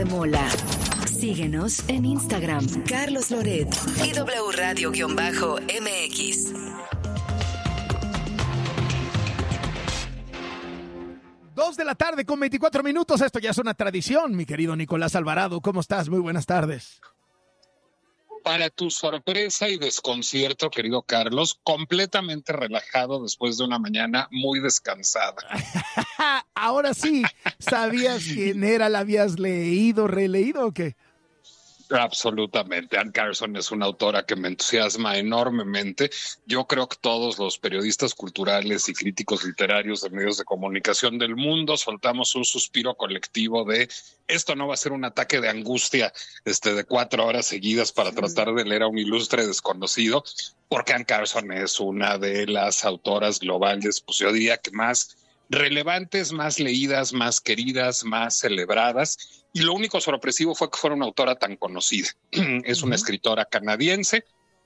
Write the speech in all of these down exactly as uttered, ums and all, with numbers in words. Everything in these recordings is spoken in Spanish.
de Mola. Síguenos en Instagram, Carlos Loret y W Radio-M X. Dos de la tarde con veinticuatro minutos. Esto ya es una tradición, mi querido Nicolás Alvarado. ¿Cómo estás? Muy buenas tardes. Para tu sorpresa y desconcierto, querido Carlos, completamente relajado después de una mañana muy descansada. Ahora sí, ¿sabías quién era? ¿La habías leído, releído o qué? Absolutamente. Anne Carson es una autora que me entusiasma enormemente. Yo creo que todos los periodistas culturales y críticos literarios de medios de comunicación del mundo soltamos un suspiro colectivo de esto no va a ser un ataque de angustia este, de cuatro horas seguidas para tratar de leer a un ilustre desconocido, porque Anne Carson es una de las autoras globales, pues yo diría que más relevantes, más leídas, más queridas, más celebradas. Y lo único sorpresivo fue que fuera una autora tan conocida. Es una escritora canadiense,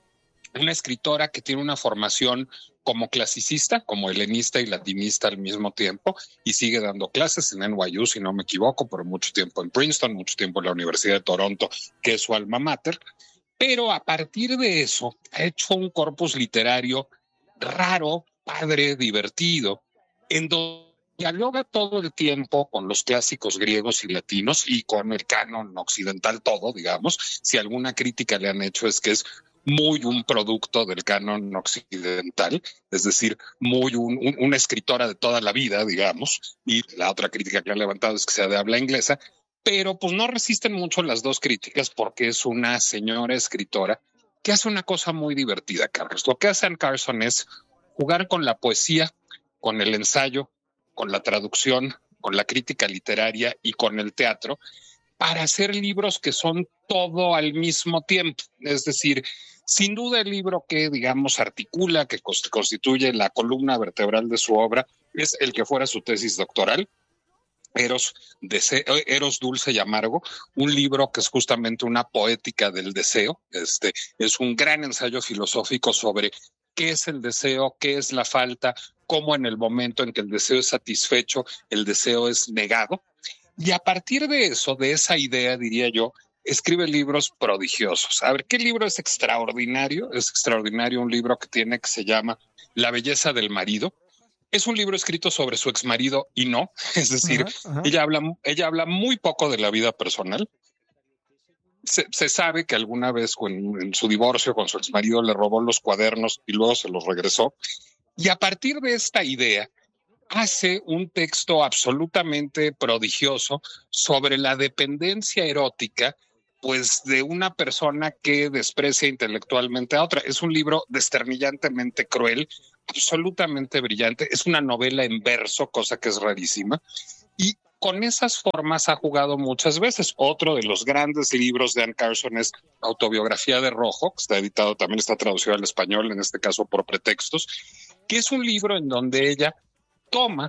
una escritora que tiene una formación como clasicista, como helenista y latinista al mismo tiempo, y sigue dando clases en N Y U, si no me equivoco, por mucho tiempo en Princeton, mucho tiempo en la Universidad de Toronto, que es su alma mater. Pero a partir de eso ha hecho un corpus literario raro, padre, divertido, en donde dialoga todo el tiempo con los clásicos griegos y latinos y con el canon occidental todo, digamos. Si alguna crítica le han hecho es que es muy un producto del canon occidental, es decir, muy un, un, una escritora de toda la vida, digamos, y la otra crítica que le han levantado es que sea de habla inglesa, pero pues no resisten mucho las dos críticas porque es una señora escritora que hace una cosa muy divertida, Carlos. Lo que hace Anne Carson es jugar con la poesía, con el ensayo, con la traducción, con la crítica literaria y con el teatro, para hacer libros que son todo al mismo tiempo. Es decir, sin duda el libro que, digamos, articula, que constituye la columna vertebral de su obra, es el que fuera su tesis doctoral, Eros, Dese- Eros Dulce y Amargo, un libro que es justamente una poética del deseo. Este, es un gran ensayo filosófico sobre qué es el deseo, qué es la falta, cómo en el momento en que el deseo es satisfecho, el deseo es negado. Y a partir de eso, de esa idea, diría yo, escribe libros prodigiosos. A ver, ¿qué libro es extraordinario? Es extraordinario un libro que tiene que se llama La belleza del marido. Es un libro escrito sobre su exmarido y no, es decir, ajá, ajá. Ella, habla, ella habla muy poco de la vida personal. Se, se sabe que alguna vez en, en su divorcio con su exmarido le robó los cuadernos y luego se los regresó. Y a partir de esta idea, hace un texto absolutamente prodigioso sobre la dependencia erótica, pues, de una persona que desprecia intelectualmente a otra. Es un libro desternillantemente cruel, absolutamente brillante. Es una novela en verso, cosa que es rarísima. Y con esas formas ha jugado muchas veces. Otro de los grandes libros de Anne Carson es Autobiografía de Rojo, que está editado, también está traducido al español, en este caso por Pretextos, que es un libro en donde ella toma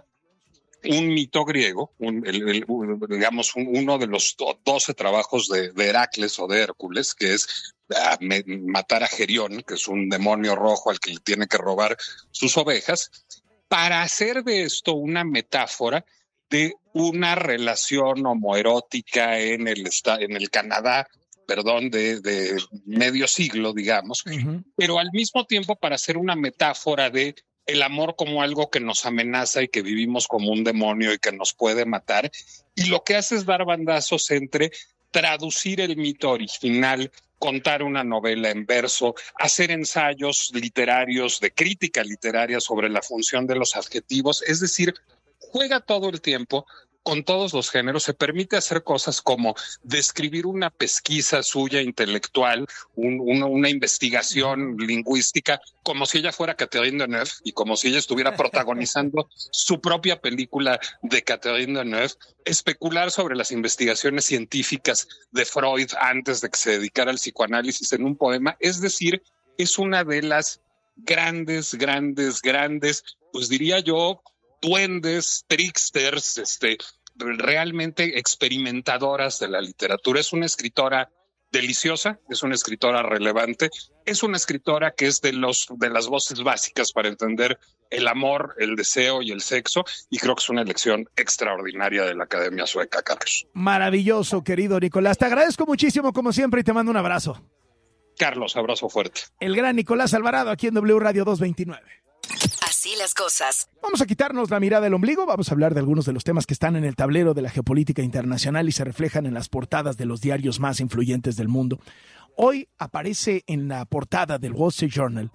un mito griego, un, el, el, digamos un, uno de los doce trabajos de, de Heracles o de Hércules, que es uh, me, matar a Gerión, que es un demonio rojo al que le tiene que robar sus ovejas, para hacer de esto una metáfora de una relación homoerótica en el, en el Canadá, perdón, de, de medio siglo, digamos, uh-huh. Pero al mismo tiempo para hacer una metáfora de el amor como algo que nos amenaza y que vivimos como un demonio y que nos puede matar. Y lo que hace es dar bandazos entre traducir el mito original, contar una novela en verso, hacer ensayos literarios de crítica literaria sobre la función de los adjetivos. Es decir, juega todo el tiempo con todos los géneros, se permite hacer cosas como describir una pesquisa suya intelectual, un, una, una investigación lingüística, como si ella fuera Catherine Deneuve y como si ella estuviera protagonizando su propia película de Catherine Deneuve, especular sobre las investigaciones científicas de Freud antes de que se dedicara al psicoanálisis en un poema. Es decir, es una de las grandes, grandes, grandes, pues diría yo, duendes, tricksters, este, realmente experimentadoras de la literatura. Es una escritora deliciosa, es una escritora relevante, es una escritora que es de los de las voces básicas para entender el amor, el deseo y el sexo, y creo que es una elección extraordinaria de la Academia Sueca, Carlos. Maravilloso, querido Nicolás. Te agradezco muchísimo como siempre y te mando un abrazo. Carlos, abrazo fuerte. El gran Nicolás Alvarado aquí en W Radio doscientos veintinueve. Así las cosas. Vamos a quitarnos la mirada del ombligo, vamos a hablar de algunos de los temas que están en el tablero de la geopolítica internacional y se reflejan en las portadas de los diarios más influyentes del mundo. Hoy aparece en la portada del Wall Street Journal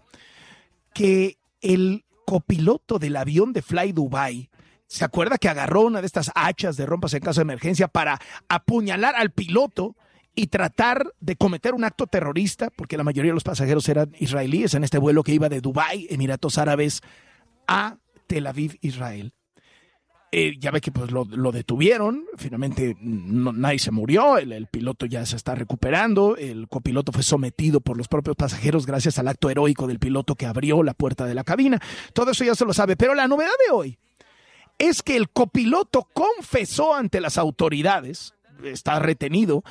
que el copiloto del avión de Fly Dubai, ¿se acuerda que agarró una de estas hachas de rompas en caso de emergencia para apuñalar al piloto y tratar de cometer un acto terrorista? Porque la mayoría de los pasajeros eran israelíes en este vuelo que iba de Dubái, Emiratos Árabes, a Tel Aviv, Israel. Eh, ya ve que pues lo, lo detuvieron, finalmente no, nadie se murió, el, el piloto ya se está recuperando, el copiloto fue sometido por los propios pasajeros gracias al acto heroico del piloto que abrió la puerta de la cabina. Todo eso ya se lo sabe, pero la novedad de hoy es que el copiloto confesó ante las autoridades, está retenido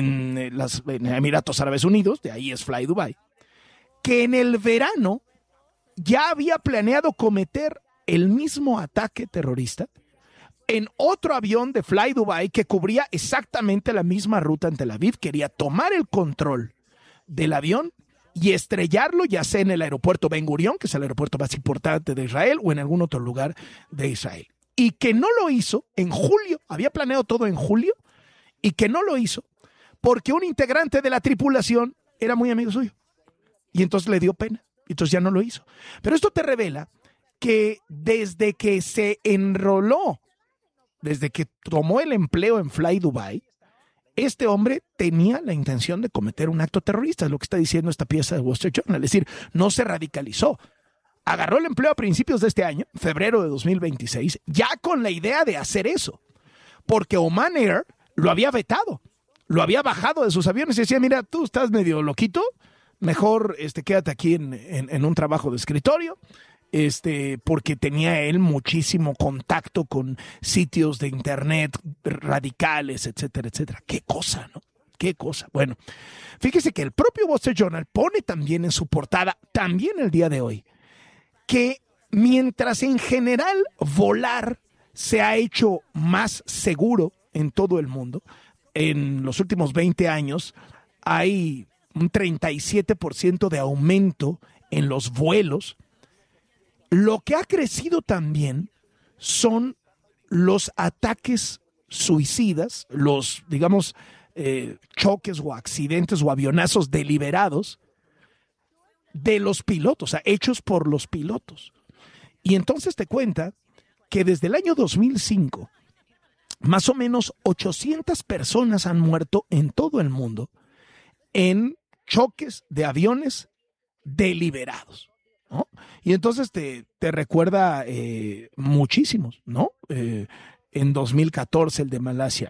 en, las, en Emiratos Árabes Unidos, de ahí es Fly Dubai, que en el verano ya había planeado cometer el mismo ataque terrorista en otro avión de Fly Dubai que cubría exactamente la misma ruta en Tel Aviv. Quería tomar el control del avión y estrellarlo ya sea en el aeropuerto Ben Gurion, que es el aeropuerto más importante de Israel, o en algún otro lugar de Israel. Y que no lo hizo en julio, había planeado todo en julio, y que no lo hizo porque un integrante de la tripulación era muy amigo suyo. Y entonces le dio pena, y entonces ya no lo hizo. Pero esto te revela que desde que se enroló, desde que tomó el empleo en Fly Dubai, este hombre tenía la intención de cometer un acto terrorista, es lo que está diciendo esta pieza de Wall Street Journal. Es decir, no se radicalizó. Agarró el empleo a principios de este año, febrero de dos mil veintiséis, ya con la idea de hacer eso. Porque Oman Air lo había vetado, lo había bajado de sus aviones y decía, mira, tú estás medio loquito, mejor este, quédate aquí en, en, en un trabajo de escritorio. Este, porque tenía él muchísimo contacto con sitios de internet radicales, etcétera, etcétera. Qué cosa, ¿no? Qué cosa. Bueno, fíjese que el propio Wall Street Journal pone también en su portada, también el día de hoy, que mientras en general volar se ha hecho más seguro en todo el mundo, en los últimos veinte años hay un treinta y siete por ciento de aumento en los vuelos. Lo que ha crecido también son los ataques suicidas, los, digamos, eh, choques o accidentes o avionazos deliberados de los pilotos, o sea, hechos por los pilotos. Y entonces te cuenta que desde el año dos mil cinco, más o menos ochocientas personas han muerto en todo el mundo en choques de aviones deliberados, ¿no? Y entonces te, te recuerda eh, muchísimos, ¿no? Eh, en dos mil catorce el de Malasia